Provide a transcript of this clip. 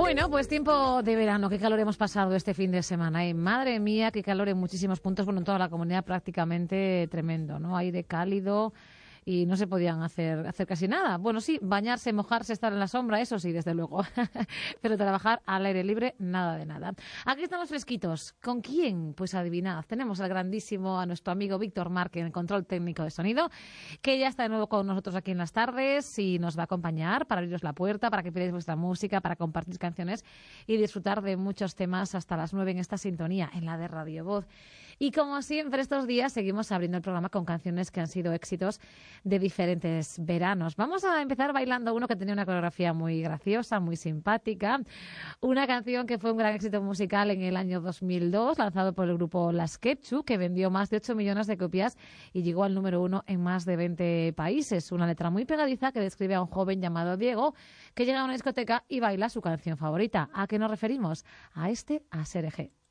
Bueno, pues tiempo de verano. Qué calor hemos pasado este fin de semana. Madre mía, qué calor en muchísimos puntos. Bueno, en toda la comunidad prácticamente tremendo, ¿no? Aire cálido y no se podían hacer casi nada. Bueno, sí, bañarse, mojarse, estar en la sombra, eso sí, desde luego. Pero trabajar al aire libre, nada de nada. Aquí están los fresquitos. ¿Con quién? Pues adivinad. Tenemos al grandísimo, a nuestro amigo Víctor Márquez en el control técnico de sonido, que ya está de nuevo con nosotros aquí en las tardes y nos va a acompañar para abriros la puerta, para que pidáis vuestra música, para compartir canciones y disfrutar de muchos temas hasta las 9 en esta sintonía, en la de Radio Voz. Y como siempre estos días seguimos abriendo el programa con canciones que han sido éxitos de diferentes veranos. Vamos a empezar bailando uno que tenía una coreografía muy graciosa, muy simpática. Una canción que fue un gran éxito musical en el año 2002, lanzado por el grupo Las Ketchu, que vendió más de 8 millones de copias y llegó al número 1 en más de 20 países. Una letra muy pegadiza que describe a un joven llamado Diego que llega a una discoteca y baila su canción favorita. ¿A qué nos referimos? A Serge.